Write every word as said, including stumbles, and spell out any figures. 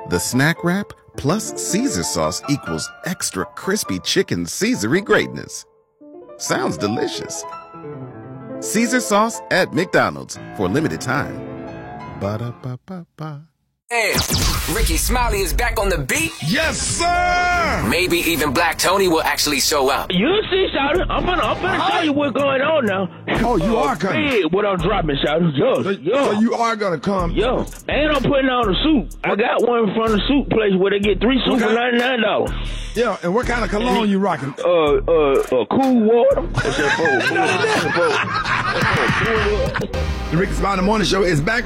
The snack wrap plus Caesar sauce equals extra crispy chicken Caesary greatness. Sounds delicious. Caesar sauce at McDonald's for a limited time. Ba-da-ba-ba-ba. And Ricky Smiley is back on the beat. Yes, sir. Maybe even Black Tony will actually show up. You'll see, Shawty. I'm gonna, I'm gonna tell you what's going on now. Oh, you are coming. Big, what I'm dropping, Shawty. Yo, So, yo. so you are gonna come. Yo, and I'm putting on a suit. I got one from the suit place where they get three suits for ninety-nine dollars. Yeah, and what kind of cologne you rocking? Uh, uh, uh, cool water. That's that four. The Ricky Smiley Morning Show is back